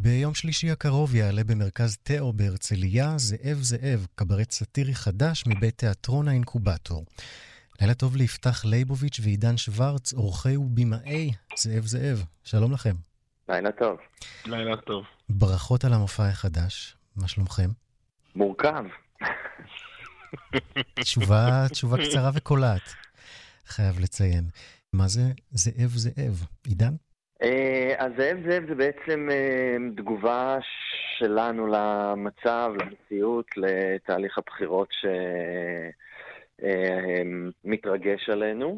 ביום שלישי הקרוב יעלה במרכז תאו בהרצליה זאב זאב, קברט סאטירי חדש מבית תיאטרון האינקובטור. לילה טוב ליפתח ליבוביץ' ועידן שוורץ, אורחי ובימאי זאב זאב. שלום לכם. לילה טוב. לילה טוב. ברכות על המופע החדש. מה שלומכם? מורכב. תשובה קצרה וקולעת, חייב לציין. מה זה זאב זאב? עידן? אז זאב זאב זה בעצם תגובה שלנו למצב, למציאות, לתהליך הבחירות שמתרגש עלינו.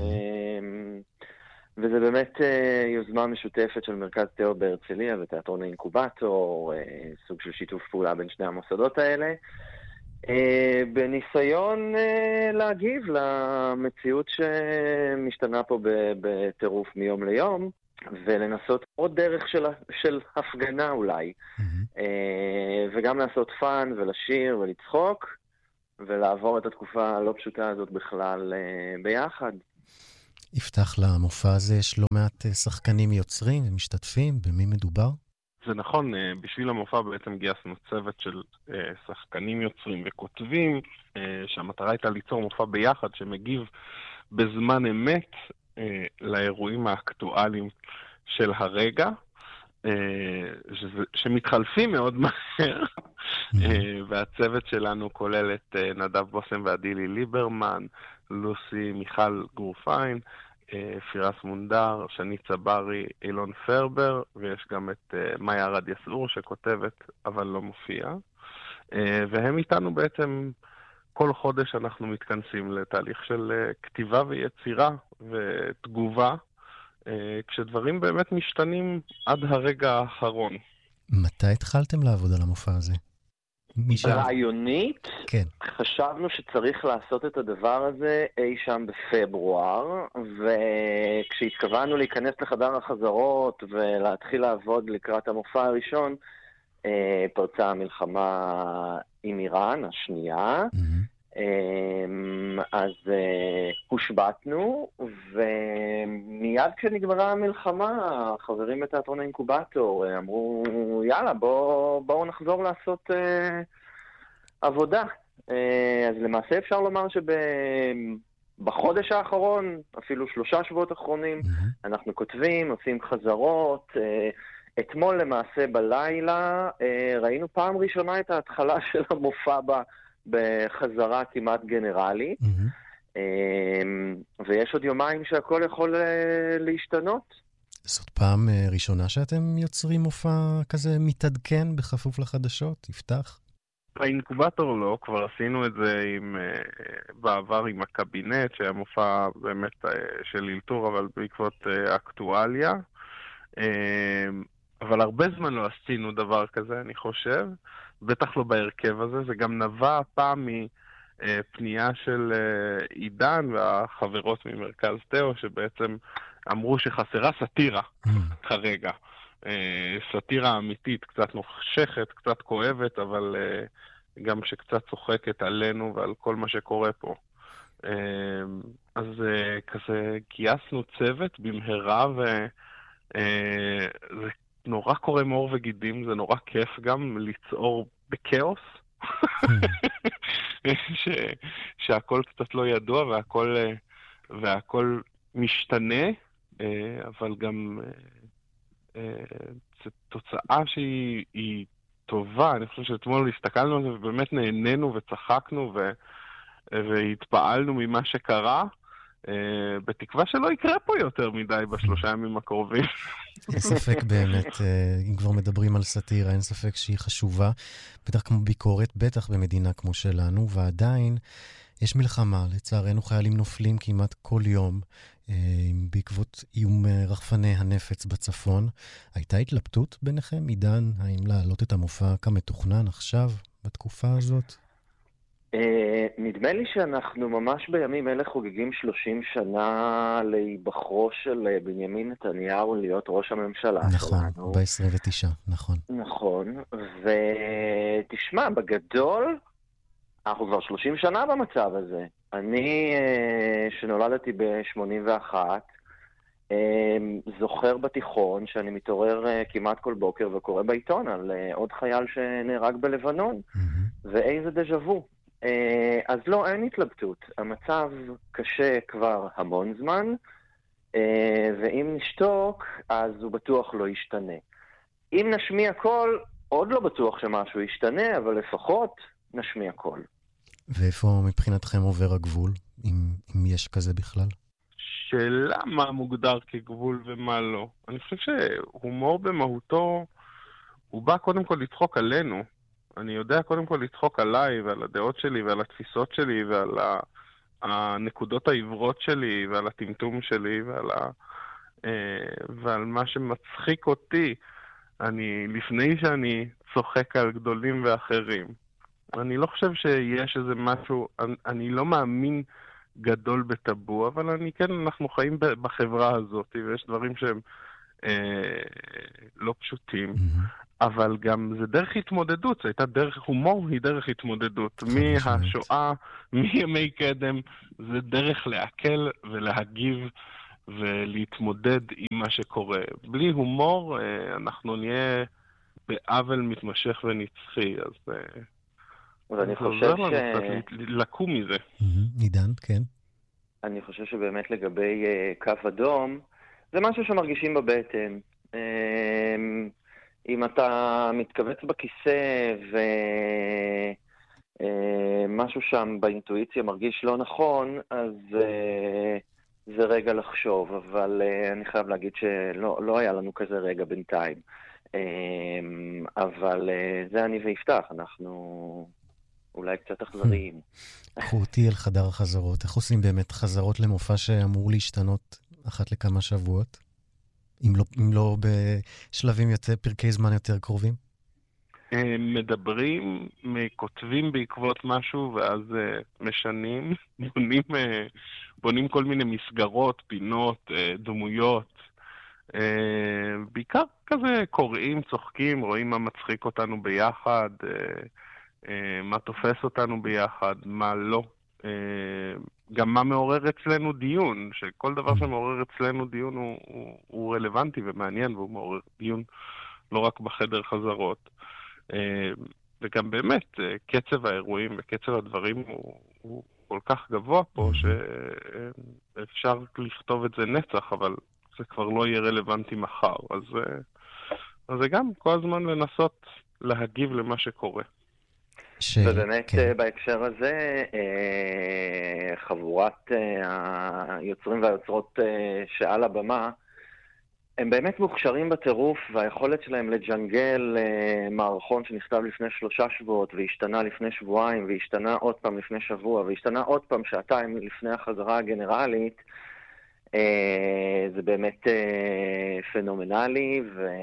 וזה באמת יוזמה משותפת של מרכז תאו בהרצליה ותיאטרון האינקובטור, סוג של שיתוף פעולה בין שני המוסדות האלה, בניסיון להגיב למציאות שמשתנה פה בטירוף מיום ליום, ולנסות עוד דרך של הפגנה אולי, וגם לעשות פן ולשיר ולצחוק, ולעבור את התקופה הלא פשוטה הזאת בכלל ביחד. יפתח, למופע הזה יש לא מעט שחקנים יוצרים ומשתתפים, במי מדובר? זה נכון, בשביל המופע בעצם גייסנו צוות של שחקנים יוצרים וכותבים, שהמטרה הייתה ליצור מופע ביחד שמגיב בזמן אמת לאירועים האקטואליים של הרגע, שמתחלפים מאוד מהר, והצוות שלנו כולל את נדב בוסם ועדילי ליברמן, לוסי מיכל גורפיין, פירס מונדר, שני צברי, אילון פרבר, ויש גם את מאיה רד יסעור שכותבת אבל לא מופיעה. והם איתנו בעצם כל חודש אנחנו מתכנסים לתהליך של כתיבה ויצירה ותגובה, כשדברים באמת משתנים עד הרגע האחרון. מתי התחלתם לעבוד על המופע הזה? רעיונית, כן. חשבנו שצריך לעשות את הדבר הזה אי שם בפברואר, וכשהתכוונו להיכנס לחדר החזרות ולהתחיל לעבוד לקראת המופע הראשון, פרצה המלחמה עם איראן, השנייה, אז הושבטנו, ומיד כשנגמרה המלחמה, החברים בתיאטרון האינקובטור אמרו, יאללה, בואו נחזור לעשות עבודה. אז למעשה אפשר לומר שבחודש האחרון, אפילו 3 שבועות אחרונים, אנחנו כותבים, עושים חזרות. אתמול למעשה בלילה ראינו פעם ראשונה את ההתחלה של המופע בחזרה כמעט גנרלית, ויש עוד יומיים שהכל יכול להשתנות. זאת פעם ראשונה שאתם יוצרים מופע כזה מתעדכן בכפוף לחדשות? יפתח? באינקובטור לא, כבר עשינו את זה בעבר עם הקבינט, שהיה מופע באמת של אילתור, אבל בעקבות אקטואליה. אבל הרבה זמן לא עשינו דבר כזה, אני חושב. בטח לא בהרכב הזה. זה גם נבע פעם מפנייה של עידן והחברות ממרכז תאו, שבעצם אמרו שחסרה סאטירה כרגע. סאטירה אמיתית, קצת נוחשכת, קצת כואבת, אבל גם שקצת צוחקת עלינו ועל כל מה שקורה פה. אז כזה גייסנו צוות במהרה, וזה נורא קורה מאור וגידים, זה נורא כיף גם ליצור בקאוס, שהכל קצת לא ידוע והכל משתנה, אבל גם זו תוצאה שהיא טובה. אני חושב שאתמול הסתכלנו על זה ובאמת נהנינו וצחקנו והתפעלנו ממה שקרה, בתקווה שלא יקרה פה יותר מדי ב3 ימים הקרובים. אין ספק באמת, אם כבר מדברים על סאטירה, אין ספק שהיא חשובה, בטח כמו ביקורת, בטח במדינה כמו שלנו, ועדיין יש מלחמה, לצערנו חיילים נופלים כמעט כל יום, בעקבות איום רחפני הנפץ בצפון. הייתה התלבטות ביניכם, עידן, האם להעלות את המופע כמתוכנן עכשיו, בתקופה הזאת? נדמה לי שאנחנו ממש בימים אלה חוגגים 30 שנה להיבחרו של בנימין נתניהו להיות ראש הממשלה נכון, שלנו. ב-29, נכון. נכון, ותשמע, בגדול, אנחנו כבר 30 שנה במצב הזה. אני, שנולדתי ב-81, זוכר בתיכון שאני מתעורר כמעט כל בוקר וקורא בעיתון על עוד חייל שנהרג בלבנון, ואיזה דז'אבו. אז לא, אין התלבטות. המצב קשה כבר המון זמן, ואם נשתוק, אז הוא בטוח לא ישתנה. אם נשמיע קול, עוד לא בטוח שמשהו ישתנה, אבל לפחות נשמיע קול. ואיפה מבחינתכם עובר הגבול, אם יש כזה בכלל? שאלה מה מוגדר כגבול ומה לא. אני חושב שהומור במהותו, הוא בא קודם כל לצחוק עלינו. אני יודע קודם כל לצחוק עליי ועל הדעות שלי ועל התפיסות שלי ועל הנקודות העברות שלי ועל הטמטום שלי ועל מה שמצחיק אותי. לפני שאני צוחק על גדולים ואחרים, אני לא חושב שיש איזה משהו, אני לא מאמין גדול בטבו, אבל אנחנו חיים בחברה הזאת, ויש דברים שהם לא פשוטים, אבל גם זה דרך התמודדות, זה הייתה הומור היא דרך התמודדות, מהשואה, מימי קדם, זה דרך להקל ולהגיב ולהתמודד עם מה שקורה. בלי הומור אנחנו נהיה בעוול מתמשך ונצחי, אז ואני חושב לקום מזה. עידן, כן. אני חושב שבאמת לגבי קו אדום, זה משהו שמרגישים בבטן. אם אתה מתכווץ בכיסא ומשהו שם באינטואיציה מרגיש לא נכון, אז זה רגע לחשוב, אבל אני חייב להגיד שלא היה לנו כזה רגע בינתיים. אבל זה אני ויפתח, אנחנו אולי קצת אכזריים. קחו אותי אל חדר החזרות. איך עושים באמת חזרות למופע שאמור להשתנות אחת לכמה שבועות? אם לא בשלבים יותר, פרקי זמן יותר קרובים? מדברים, כותבים בעקבות משהו, ואז משנים, בונים כל מיני מסגרות, פינות, דמויות. בעיקר כזה קוראים, צוחקים, רואים מה מצחיק אותנו ביחד, מה תופס אותנו ביחד, מה לא. גם מה מעורר אצלנו דיון, שכל דבר שמעורר אצלנו דיון הוא רלוונטי ומעניין, והוא מעורר דיון לא רק בחדר חזרות. וגם באמת, קצב האירועים וקצב הדברים הוא כל כך גבוה פה, שאפשר לכתוב את זה נצח, אבל זה כבר לא יהיה רלוונטי מחר. אז זה גם כל הזמן לנסות להגיב למה שקורה. ובאמת בהקשר הזה, חבורת היוצרים והיוצרות שעל הבמה, הם באמת מוכשרים בטירוף, והיכולת שלהם לג'נגל מערכון שנכתב לפני 3 שבועות, והשתנה לפני שבועיים, והשתנה עוד פעם לפני שבוע, והשתנה עוד פעם שעתיים לפני החזרה הגנרלית, זה באמת פנומנלי,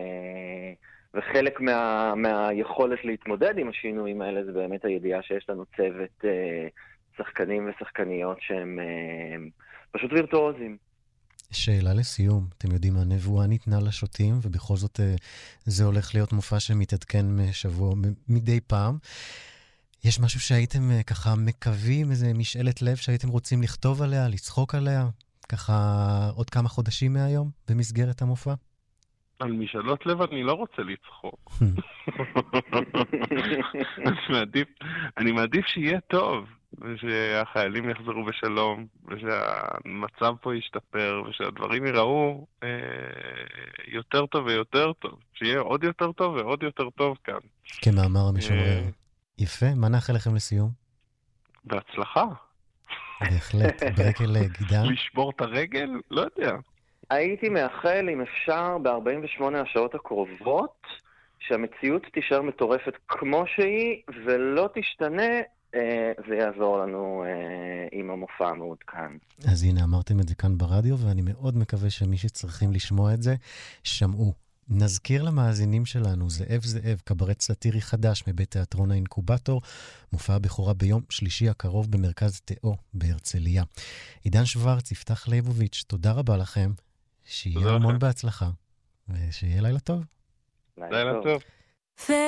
וחלק מהיכולת להתמודד עם השינויים האלה זה באמת הידיעה שיש לנו צוות שחקנים ושחקניות שהם פשוט וירטואוזים. שאלה לסיום, אתם יודעים, הנבואה ניתנה לשוטים, ובכל זאת זה הולך להיות מופע שמתעדכן משבוע מדי פעם. יש משהו שהייתם ככה מקווים, איזה משאלת לב שהייתם רוצים לכתוב עליה, לצחוק עליה, ככה עוד כמה חודשים מהיום במסגרת המופע? על משאלות לב אני לא רוצה לצחוק. אני מעדיף שיהיה טוב, ושהחיילים יחזרו בשלום, ושהמצב פה ישתפר, ושהדברים ייראו יותר טוב ויותר טוב. שיהיה עוד יותר טוב ועוד יותר טוב כאן. כמאמר המשורר. יפה, מה נאחל לכם לסיום? בהצלחה. בהחלט, ברקל גידל. לשבור את הרגל? לא יודע. הייתי מאחל, אם אפשר, ב-48 השעות הקרובות, שהמציאות תישאר מטורפת כמו שהיא, ולא תשתנה, זה יעזור לנו עם המופע המעודכן. אז הנה, אמרתם את זה כאן ברדיו, ואני מאוד מקווה שמי שצריכים לשמוע את זה, שמעו. נזכיר למאזינים שלנו, זאב זאב, קברט סאטירי חדש מבית תיאטרון האינקובטור, מופע הבכורה ביום שלישי הקרוב במרכז תאו בהרצליה. עידן שוורץ, יפתח ליבוביץ', תודה רבה לכם, שיהיה המון בהצלחה, ושיהיה לילה טוב. לילה טוב.